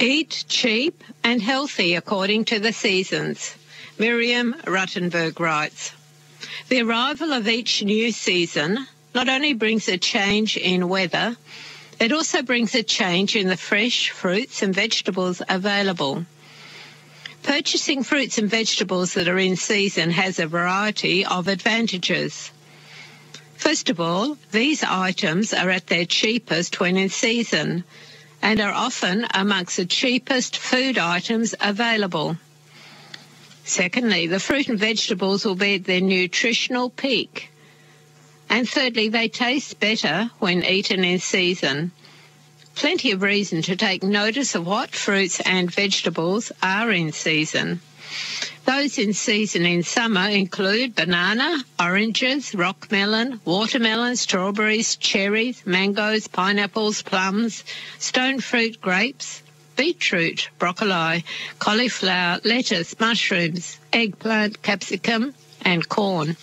Eat cheap and healthy according to the seasons. Miriam Ruttenberg writes, "The arrival of each new season not only brings a change in weather, it also brings a change in the fresh fruits and vegetables available. Purchasing fruits and vegetables that are in season has a variety of advantages. First of all, these items are at their cheapest when in season and are often amongst the cheapest food items available. Secondly, the fruit and vegetables will be at their nutritional peak. And thirdly, they taste better when eaten in season. Plenty of reason to take notice of what fruits and vegetables are in season. Those in season in summer include banana, oranges, rock melon, watermelon, strawberries, cherries, mangoes, pineapples, plums, stone fruit, grapes, beetroot, broccoli, cauliflower, lettuce, mushrooms, eggplant, capsicum, and corn.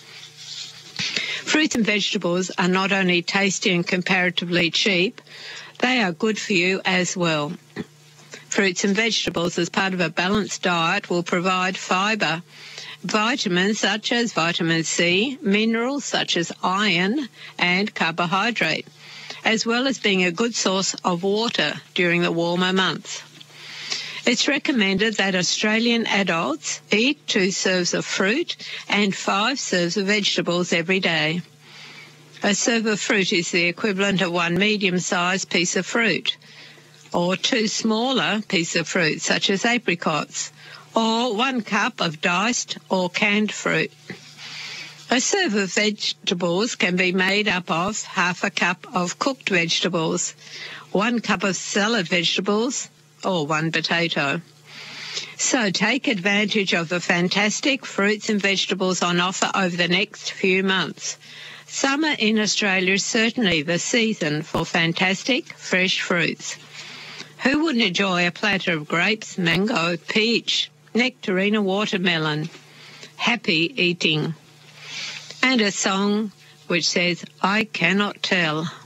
Fruits and vegetables are not only tasty and comparatively cheap, they are good for you as well. Fruits and vegetables as part of a balanced diet will provide fibre, vitamins such as vitamin C, minerals such as iron and carbohydrate, as well as being a good source of water during the warmer months. It's recommended that Australian adults eat 2 serves of fruit and 5 serves of vegetables every day. A serve of fruit is the equivalent of 1 medium-sized piece of fruit, or 2 smaller pieces of fruit, such as apricots, or 1 cup of diced or canned fruit. A serve of vegetables can be made up of half a cup of cooked vegetables, 1 cup of salad vegetables, or 1 potato. So take advantage of the fantastic fruits and vegetables on offer over the next few months. Summer in Australia is certainly the season for fantastic fresh fruits. Who wouldn't enjoy a platter of grapes, mango, peach, nectarine, watermelon? Happy eating. And a song which says, "I cannot tell."